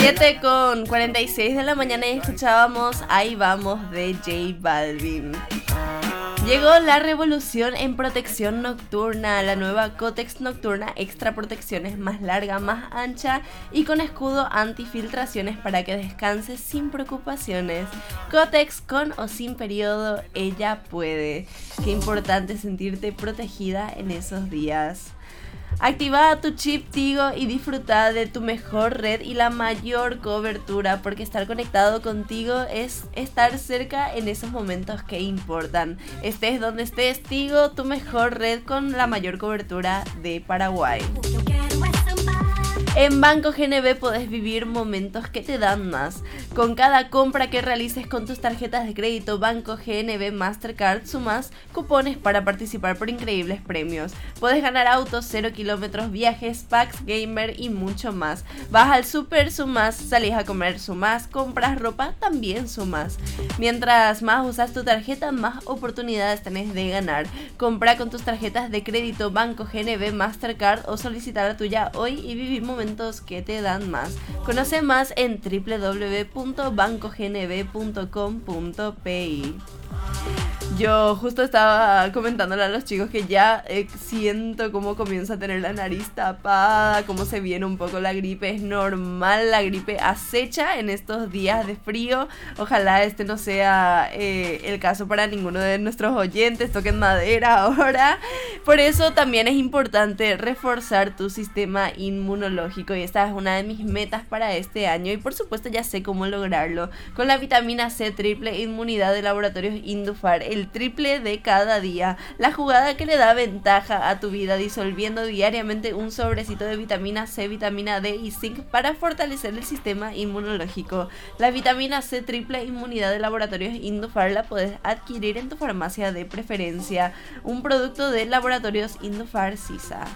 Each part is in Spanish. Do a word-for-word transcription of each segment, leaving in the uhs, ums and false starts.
siete con cuarenta y seis de la mañana y escuchábamos Ahí Vamos de J Balvin. Llegó la revolución en protección nocturna. La nueva Kotex Nocturna Extra Protección es más larga, más ancha y con escudo antifiltraciones para que descanses sin preocupaciones. Kotex con o sin periodo, ella puede. Qué importante sentirte protegida en esos días. Activa tu chip Tigo y disfruta de tu mejor red y la mayor cobertura, porque estar conectado contigo es estar cerca en esos momentos que importan. Estés donde estés, Tigo, tu mejor red con la mayor cobertura de Paraguay. En Banco G N B podés vivir momentos que te dan más. Con cada compra que realices con tus tarjetas de crédito Banco G N B Mastercard sumás cupones para participar por increíbles premios. Podés ganar autos, cero kilómetros, viajes, packs, gamer y mucho más. Vas al super, sumás, salís a comer, sumás, compras ropa, también sumás. Mientras más usas tu tarjeta, más oportunidades tenés de ganar. Compra con tus tarjetas de crédito Banco G N B Mastercard o solicita la tuya hoy y viví momentos que te dan más. Conoce más en w w w punto banco g n b punto com punto p i. Yo justo estaba comentándole a los chicos que ya eh, siento cómo comienza a tener la nariz tapada, cómo se viene un poco la gripe. Es normal, la gripe acecha en estos días de frío. Ojalá este no sea eh, el caso para ninguno de nuestros oyentes. Toquen madera ahora. Por eso también es importante reforzar tu sistema inmunológico y esta es una de mis metas para este año y por supuesto ya sé cómo lograrlo. Con la vitamina C triple inmunidad de Laboratorios Indufar, el triple de cada día, la jugada que le da ventaja a tu vida, disolviendo diariamente un sobrecito de vitamina C, vitamina D y zinc para fortalecer el sistema inmunológico. La vitamina C triple inmunidad de Laboratorios Indufar la puedes adquirir en tu farmacia de preferencia, un producto de Laboratorios Indufar Sisa.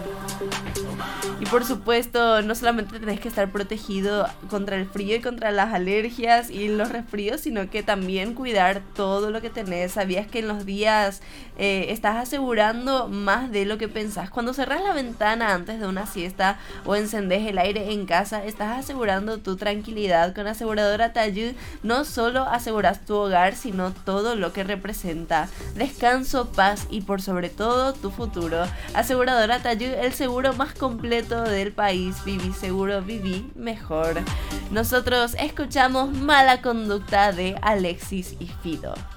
Y por supuesto, no solamente tenés que estar protegido contra el frío y contra las alergias y los resfríos, sino que también cuidar todo lo que tenés. ¿Sabías que en los días eh, estás asegurando más de lo que pensás? Cuando cerrás la ventana antes de una siesta o encendés el aire en casa, estás asegurando tu tranquilidad. Con Aseguradora Tayud no solo aseguras tu hogar, sino todo lo que representa: descanso, paz y por sobre todo tu futuro. Aseguradora Tayud, el seguro más completo del país. Viví seguro, viví mejor. Nosotros escuchamos Mala Conducta de Alexis y Fido.